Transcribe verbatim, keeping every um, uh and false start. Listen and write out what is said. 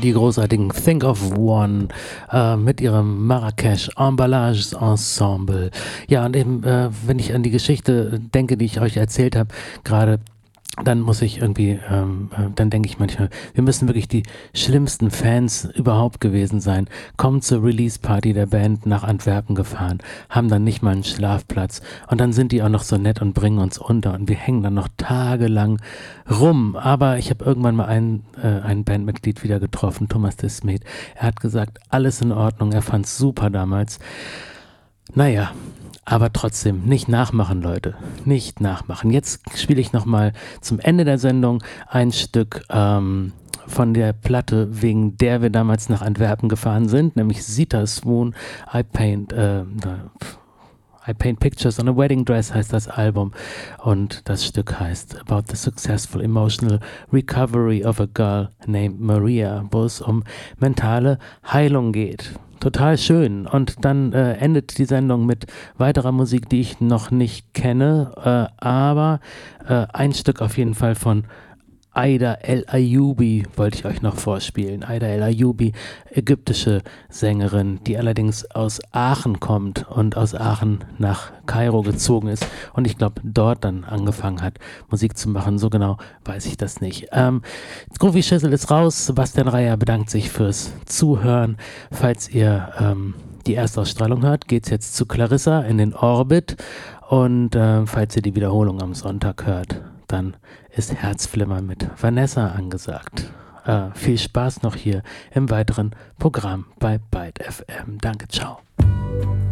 Die großartigen Think of One äh, mit ihrem Marrakesch Emballage Ensemble. Ja, und eben, äh, wenn ich an die Geschichte denke, die ich euch erzählt habe, gerade, dann muss ich irgendwie, ähm, äh, dann denke ich manchmal, wir müssen wirklich die schlimmsten Fans überhaupt gewesen sein. Kommen zur Release-Party der Band nach Antwerpen gefahren, haben dann nicht mal einen Schlafplatz und dann sind die auch noch so nett und bringen uns unter und wir hängen dann noch tagelang rum. Aber ich habe irgendwann mal ein, äh, ein Bandmitglied wieder getroffen, Thomas de Smeet. Er hat gesagt, alles in Ordnung, er fand es super damals. Naja, aber trotzdem, nicht nachmachen, Leute. Nicht nachmachen. Jetzt spiele ich nochmal zum Ende der Sendung ein Stück ähm, von der Platte, wegen der wir damals nach Antwerpen gefahren sind, nämlich Zita Swoon, I Paint, äh, I Paint Pictures on a Wedding Dress heißt das Album und das Stück heißt About the Successful Emotional Recovery of a Girl Named Maria, wo es um mentale Heilung geht. Total schön. Und dann äh, endet die Sendung mit weiterer Musik, die ich noch nicht kenne, äh, aber äh, ein Stück auf jeden Fall von Aida El Ayoubi wollte ich euch noch vorspielen. Aida El Ayoubi, ägyptische Sängerin, die allerdings aus Aachen kommt und aus Aachen nach Kairo gezogen ist und ich glaube dort dann angefangen hat, Musik zu machen. So genau weiß ich das nicht. Ähm, Groovy Schissel ist raus. Sebastian Reier bedankt sich fürs Zuhören. Falls ihr ähm, die Erstausstrahlung hört, geht's jetzt zu Clarissa in den Orbit und äh, falls ihr die Wiederholung am Sonntag hört, dann ist Herzflimmer mit Vanessa angesagt. Äh, viel Spaß noch hier im weiteren Programm bei Byte F M. Danke, ciao.